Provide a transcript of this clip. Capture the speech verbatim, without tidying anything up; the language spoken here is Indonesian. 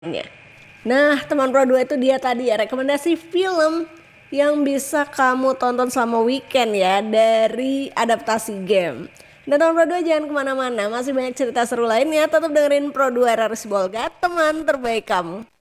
Ya. Nah, teman Pro dua itu dia tadi ya rekomendasi film yang bisa kamu tonton selama weekend ya dari adaptasi game. Dan teman Pro dua jangan kemana-mana, masih banyak cerita seru lainnya. Tetap dengerin Pro dua R R Sibolga, teman terbaik kamu.